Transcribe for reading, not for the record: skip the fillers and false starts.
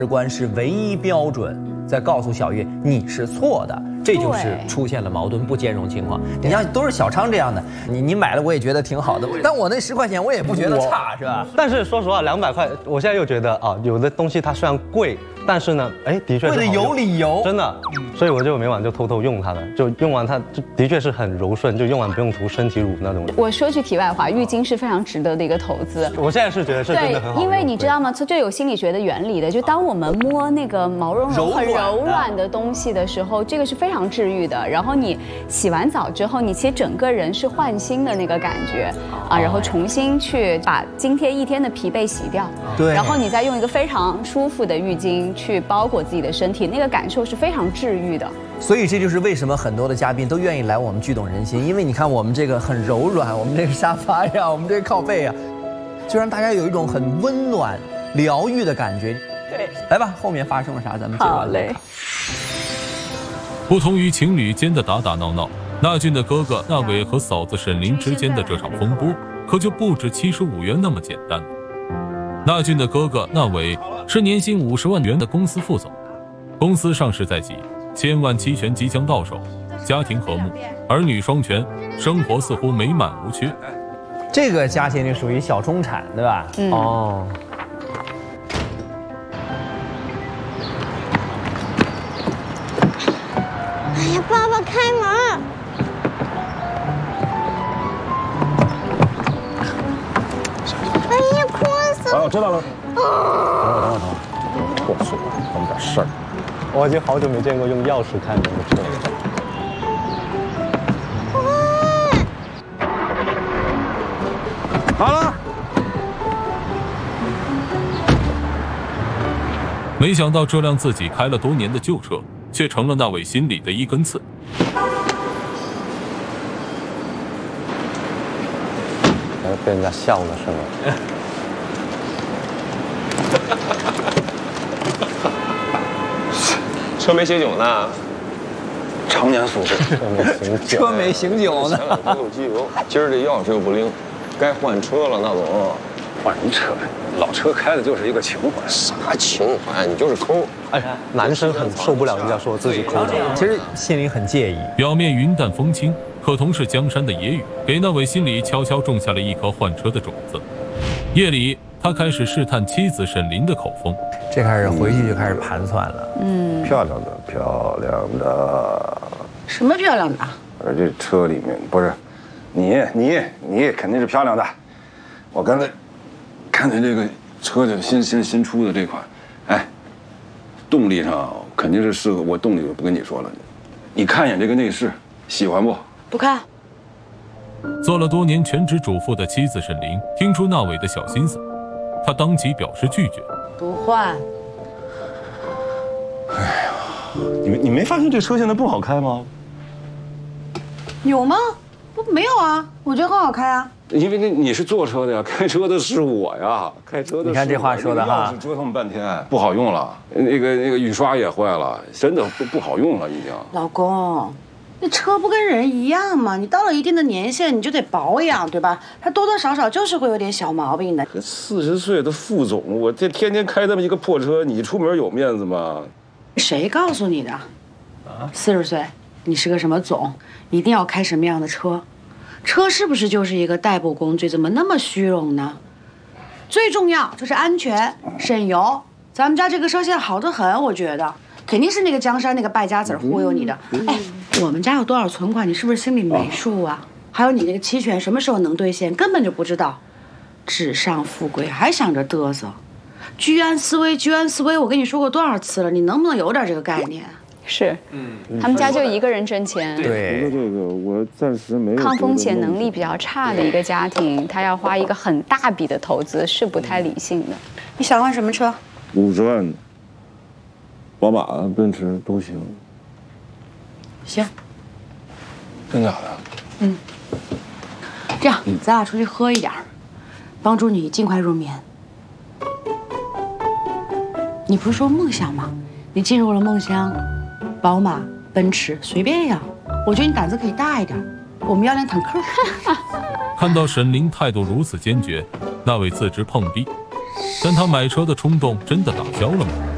观是唯一标准，在告诉小月你是错的，这就是出现了矛盾不兼容情况。你像都是小昌这样的，你买了我也觉得挺好的，但我那10块钱我也不觉得差，是吧？ 但是说实话，200块，我现在又觉得啊，有的东西它虽然贵，但是呢，哎，的确是贵的有理由， 真的。所以我就每晚就偷偷用它的，就用完它就的确是很柔顺，就用完不用涂身体乳那种。 我说句题外话，浴巾是非常值得的一个投资。 我现在是觉得是真的很好用， 因为你知道吗？这有心理学的原理的，就当我们摸那个毛茸茸、很柔软的东西的时候，这个是非常治愈的。然后你洗完澡之后，你其实整个人是焕新的那个感觉啊，然后重新去把今天一天的疲惫洗掉， 对， 然后你再用一个非常舒服的浴巾去包裹自己的身体，那个感受是非常治愈的。 所以这就是为什么很多的嘉宾都愿意来我们剧懂人心，因为你看我们这个很柔软，我们这个沙发呀，我们这个靠背啊，就让大家有一种很温暖、疗愈的感觉。 对， 来吧，后面发生了啥，咱们接着好嘞。 不同于情侣间的打打闹闹，纳俊的哥哥纳伟和嫂子沈凌之间的这场风波，可就不止75元那么简单。纳俊的哥哥纳伟是年薪50万元的公司副总，公司上市在即，千万期权即将到手，家庭和睦，儿女双全，生活似乎美满无缺。 这个家庭属于小中产，对吧？哦。 哎呀，爸爸开门！哎呀，困死了！ 哎，我知道了。等会，破碎了，我们点事儿。 我已经好久没见过用钥匙开门的车了。 好了。 没想到这辆自己开了多年的旧车，却成了那位心里的一根刺。 被人家笑了是吗？ 车没醒酒呢， 常年宿醉， 车没醒酒呢。 没有机油，今儿这钥匙又不灵，该换车了，那总。 换什么车？老车开的就是一个情怀。 啥情怀？你就是抠。 哎，男生很受不了人家说自己抠的， 其实心里很介意。 表面云淡风轻，可同是江山的野语，给那位心里悄悄种下了一颗换车的种子。夜里，他开始试探妻子沈凌的口风。 这开始回去就开始盘算了。 漂亮的，漂亮的。 什么漂亮的？ 而这车里面不是，你肯定是漂亮的。我刚才看见这个车的新出的这款，哎，动力上肯定是适合我。动力我不跟你说了，你看一眼这个内饰，喜欢不？ 不看。 做了多年全职主妇的妻子沈凌听出那伟的小心思，她当即表示拒绝。 不换。 哎呀，你没发现这车现在不好开吗？ 有吗？不，没有啊，我觉得很好开啊。 因为你是坐车的呀，开车的是我呀，开车的是我。 你看这话说的哈， 折腾半天不好用了，那个雨刷也坏了，真的不好用了已经。 老公，那车不跟人一样吗？你到了一定的年限，你就得保养，对吧？它多多少少就是会有点小毛病的。 可40岁的副总，我这天天开这么一个破车，你出门有面子吗？ 谁告诉你的？40岁，你是个什么总？一定要开什么样的车？车是不是就是一个代步工具？怎么那么虚荣呢？最重要就是安全、省油。咱们家这个车现在好得很，我觉得肯定是那个江山那个败家子忽悠你的。哎，我们家有多少存款，你是不是心里没数啊？还有你那个期权什么时候能兑现，根本就不知道。纸上富贵还想着嘚瑟，居安思危，居安思危。我跟你说过多少次了，你能不能有点这个概念？ 是，他们家就一个人挣钱。 对， 这个我暂时没有。 抗风险能力比较差的一个家庭，他要花一个很大笔的投资，是不太理性的。 你想换什么车 ？50万，宝马、奔驰都行。 行。 真假的？ 这样，咱俩出去喝一点，帮助你尽快入眠。你不是说梦想吗？你进入了梦乡。宝马、奔驰随便呀，我觉得你胆子可以大一点。我们要辆坦克。 看到沈凌态度如此坚决，那位自知碰壁，但他买车的冲动真的打消了吗？